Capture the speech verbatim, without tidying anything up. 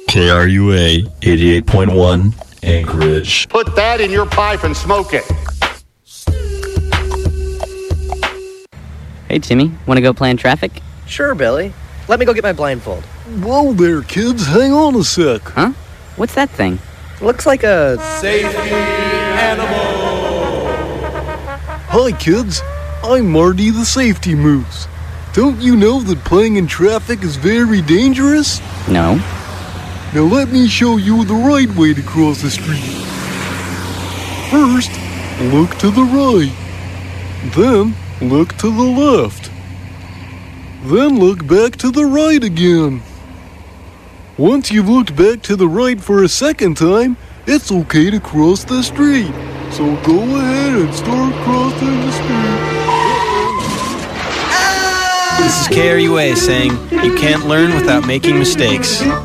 K R U A eighty-eight point one, Anchorage. Put that in your pipe and smoke it. Hey, Timmy, want to go play in traffic? Sure, Billy. Let me go get my blindfold. Whoa there, kids. Hang on a sec. Huh? What's that thing? Looks like a... Safety animal! Hi, kids. I'm Marty the Safety Moose. Don't you know that playing in traffic is very dangerous? No. Now let me show you the right way to cross the street. First, look to the right. Then, look to the left. Then look back to the right again. Once you've looked back to the right for a second time, it's okay to cross the street. So go ahead and start crossing the street. This is K R U A saying, you can't learn without making mistakes.